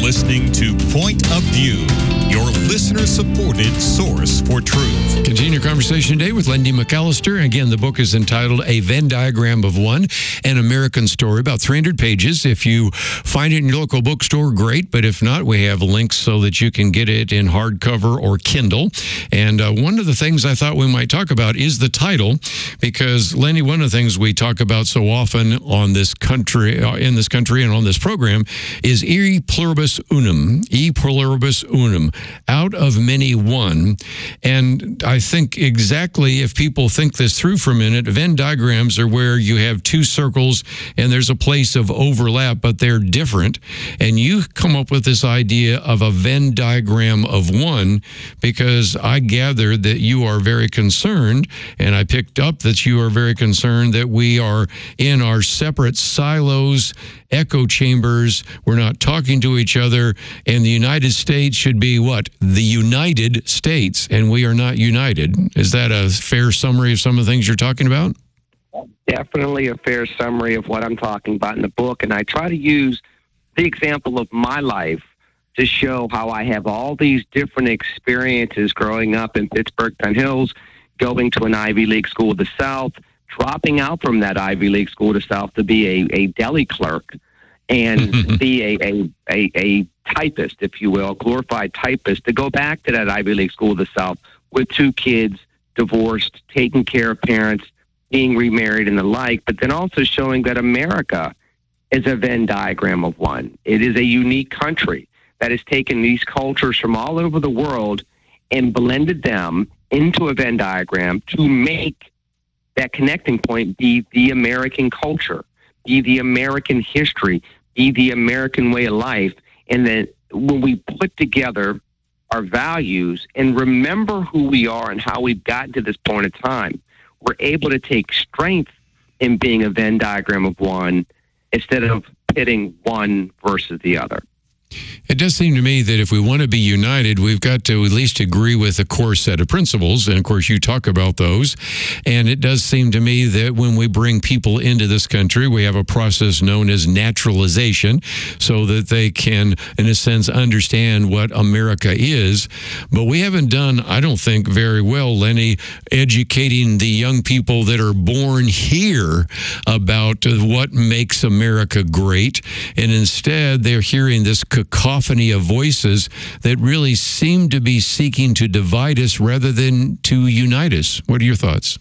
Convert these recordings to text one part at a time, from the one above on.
listening to Point of View, your listener-supported source for truth. Continue our conversation today with Lindy McAllister. Again, the book is entitled A Venn Diagram of One, an American Story, about 300 pages. If you find it in your local bookstore, great. But if not, we have links so that you can get it in hardcover or Kindle. And one of the things I thought we might talk about is the title, because, Lenny, one of the things we talk about so often on this country, in this country and on this program is e pluribus unum, out of many one. And I think exactly, if people think this through for a minute, Venn diagrams are where you have two circles and there's a place of overlap, but they're different. And you come up with this idea of a Venn diagram of one, because I gathered that you are very concerned, and I picked up that you are very concerned that we are in our separate silos, echo chambers. We're not talking to each other, and the United States should be what? The United States, and we are not united. Is that a fair summary of some of the things you're talking about? Definitely a fair summary of what I'm talking about in the book, and I try to use the example of my life to show how I have all these different experiences growing up in Pittsburgh, Penn Hills, going to an Ivy League school of the South, dropping out from that Ivy League school of the South to be a deli clerk and be a typist, if you will, glorified typist, to go back to that Ivy League school of the South with two kids, divorced, taking care of parents, being remarried and the like, but then also showing that America is a Venn diagram of one. It is a unique country that has taken these cultures from all over the world and blended them into a Venn diagram to make that connecting point be the American culture, be the American history, be the American way of life. And then when we put together our values and remember who we are and how we've gotten to this point in time, we're able to take strength in being a Venn diagram of one instead of pitting one versus the other. It does seem to me that if we want to be united, we've got to at least agree with a core set of principles. And of course, you talk about those. And it does seem to me that when we bring people into this country, we have a process known as naturalization, so that they can, in a sense, understand what America is. But we haven't done, I don't think, very well, Lenny, educating the young people that are born here about what makes America great. And instead, they're hearing this cacophony of voices that really seem to be seeking to divide us rather than to unite us. What are your thoughts?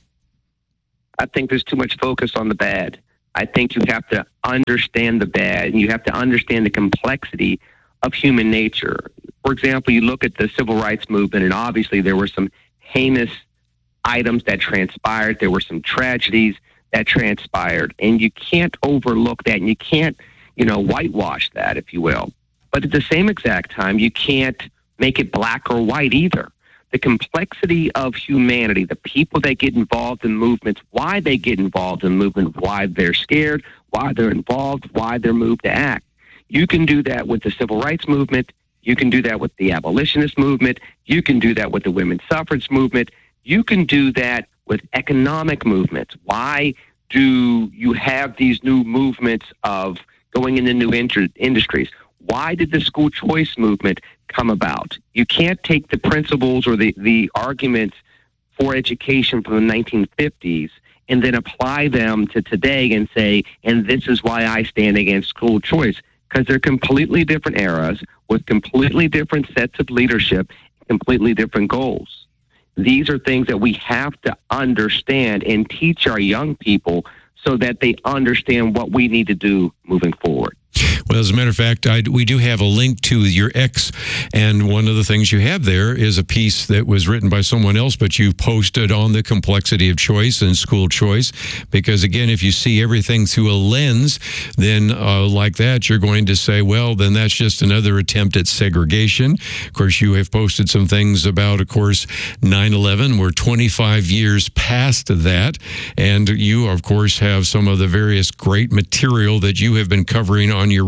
I think there's too much focus on the bad. I think you have to understand the bad, and you have to understand the complexity of human nature. For example, you look at the civil rights movement, and obviously there were some heinous items that transpired. There were some tragedies that transpired, and you can't overlook that, and you can't, whitewash that, if you will. But at the same exact time, you can't make it black or white either. The complexity of humanity, the people that get involved in movements, why they get involved in movement, why they're scared, why they're involved, why they're moved to act. You can do that with the civil rights movement. You can do that with the abolitionist movement. You can do that with the women's suffrage movement. You can do that with economic movements. Why do you have these new movements of going into new industries? Why did the school choice movement come about? You can't take the principles or the arguments for education from the 1950s and then apply them to today and say, and this is why I stand against school choice, because they're completely different eras with completely different sets of leadership, completely different goals. These are things that we have to understand and teach our young people so that they understand what we need to do moving forward. Well, as a matter of fact, we do have a link to your X, and one of the things you have there is a piece that was written by someone else, but you posted on the complexity of choice and school choice, because again, if you see everything through a lens, then like that, you're going to say, well, then that's just another attempt at segregation. Of course, you have posted some things about, of course, 9/11. We're 25 years past that, and you, of course, have some of the various great material that you have been covering on your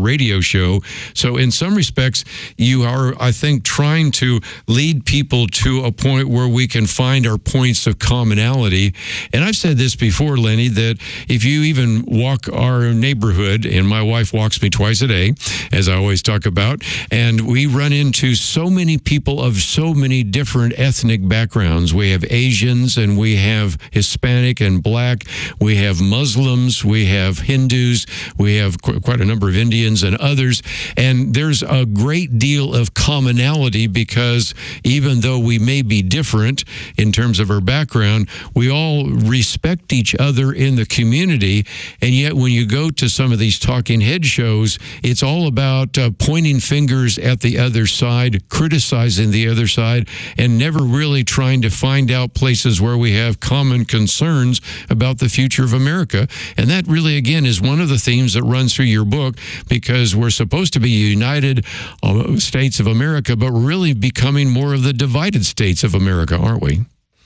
radio show. So in some respects, you are, I think, trying to lead people to a point where we can find our points of commonality. And I've said this before, Lenny, that if you even walk our neighborhood, and my wife walks me twice a day, as I always talk about, and we run into so many people of so many different ethnic backgrounds. We have Asians, and we have Hispanic and Black. We have Muslims. We have Hindus. We have quite a number of Indians and others. And there's a great deal of commonality because even though we may be different in terms of our background, we all respect each other in the community. And yet when you go to some of these talking head shows, it's all about pointing fingers at the other side, criticizing the other side, and never really trying to find out places where we have common concerns about the future of America. And that really, again, is one of the themes that runs through your book, because we're supposed to be United States of America, but we're really becoming more of the divided states of America, aren't we?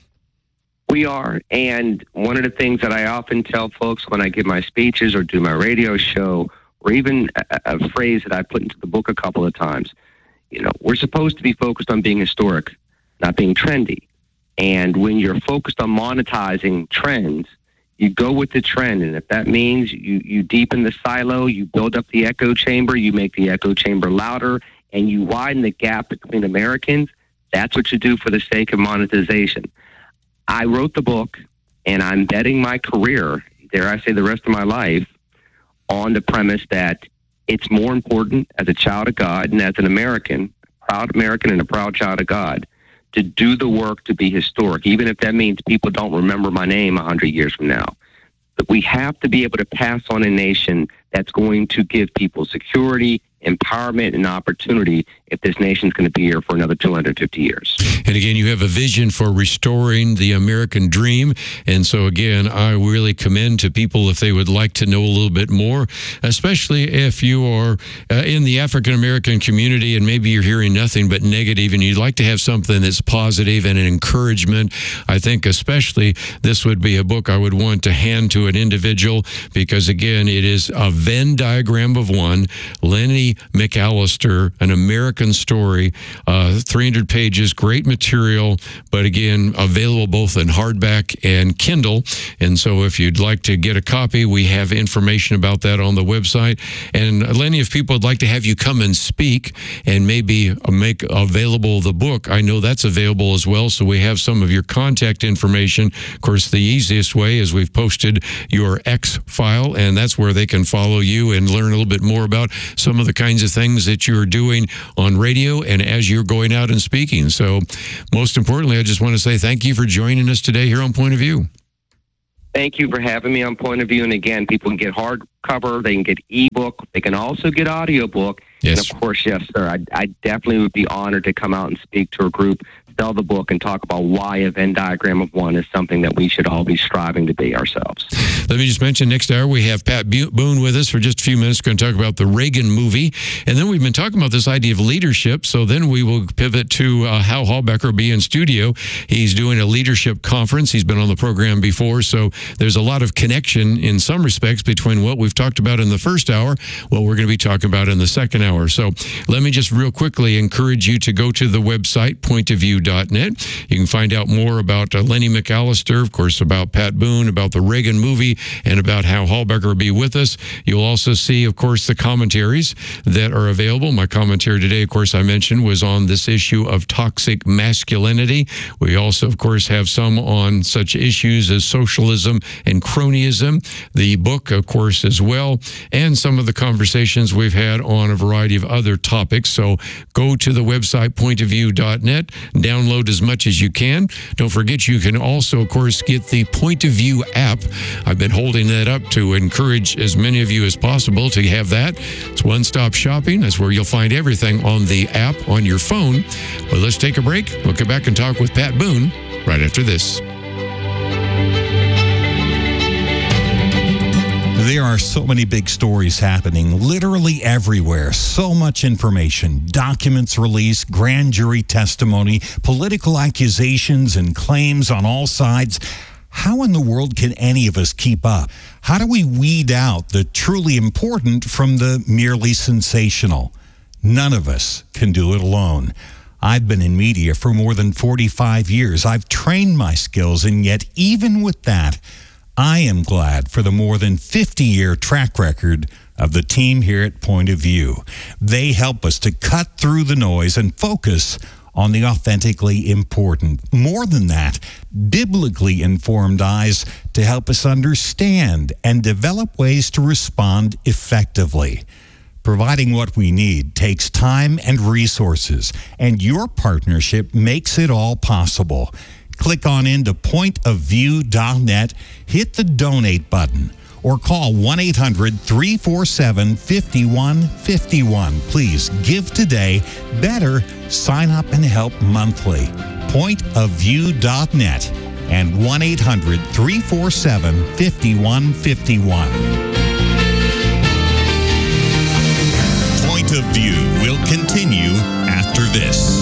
We are. And one of the things that I often tell folks when I give my speeches or do my radio show, or even a phrase that I put into the book a couple of times, we're supposed to be focused on being historic, not being trendy. And when you're focused on monetizing trends, you go with the trend. And if that means you deepen the silo, you build up the echo chamber, you make the echo chamber louder, and you widen the gap between Americans, that's what you do for the sake of monetization. I wrote the book, and I'm betting my career, dare I say the rest of my life, on the premise that it's more important as a child of God and as an American, a proud American and a proud child of God, to do the work to be historic, even if that means people don't remember my name 100 years from now. But we have to be able to pass on a nation that's going to give people security, empowerment, and opportunity if this nation's going to be here for another 250 years. And again, you have a vision for restoring the American dream. And so again, I really commend to people if they would like to know a little bit more, especially if you are in the African American community and maybe you're hearing nothing but negative and you'd like to have something that's positive and an encouragement. I think especially this would be a book I would want to hand to an individual, because again, it is a Venn diagram of one. Lenny McAllister, An American Story, 300 pages, great material, but again, available both in hardback and Kindle. And so if you'd like to get a copy, we have information about that on the website. And Lenny, if people would like to have you come and speak and maybe make available the book, I know that's available as well. So we have some of your contact information. Of course, the easiest way is we've posted your X file, and that's where they can follow you and learn a little bit more about some of the kinds of things that you're doing on radio and as you're going out and speaking. So most importantly, I just want to say thank you for joining us today here on Point of View. Thank you for having me on Point of View. And again, people can get hardcover, they can get ebook, they can also get audiobook. Yes. And of course, yes, sir, I definitely would be honored to come out and speak to a group, sell the book, and talk about why a Venn diagram of one is something that we should all be striving to be ourselves. Let me just mention, next hour we have Pat Boone with us for just a few minutes. We're going to talk about the Reagan movie. And then we've been talking about this idea of leadership. So then we will pivot to Hal Hallbecker will be in studio. He's doing a leadership conference. He's been on the program before. So there's a lot of connection in some respects between what we've talked about in the first hour, what we're going to be talking about in the second hour. So let me just real quickly encourage you to go to the website, pointofview.net. You can find out more about Lenny McAllister, of course, about Pat Boone, about the Reagan movie, and about how Hallbecker will be with us. You'll also see, of course, the commentaries that are available. My commentary today, of course, I mentioned, was on this issue of toxic masculinity. We also, of course, have some on such issues as socialism and cronyism. The book, of course, as well, and some of the conversations we've had on a variety of other topics. So go to the website, pointofview.net, download as much as you can. Don't forget, you can also, of course, get the Point of View app. I've been holding that up to encourage as many of you as possible to have that. It's one-stop shopping. That's where you'll find everything on the app on your phone. But let's take a break. We'll come back and talk with Pat Boone right after this. There are so many big stories happening literally everywhere. So much information, documents released, grand jury testimony, political accusations and claims on all sides. How in the world can any of us keep up? How do we weed out the truly important from the merely sensational? None of us can do it alone. I've been in media for more than 45 years. I've trained my skills, and yet even with that, I am glad for the more than 50-year track record of the team here at Point of View. They help us to cut through the noise and focus on the authentically important. More than that, biblically informed eyes to help us understand and develop ways to respond effectively. Providing what we need takes time and resources, and your partnership makes it all possible. Click on into pointofview.net, hit the donate button, or call 1-800-347-5151. Please give today. Better, sign up and help monthly. Pointofview.net and 1-800-347-5151. Point of View will continue after this.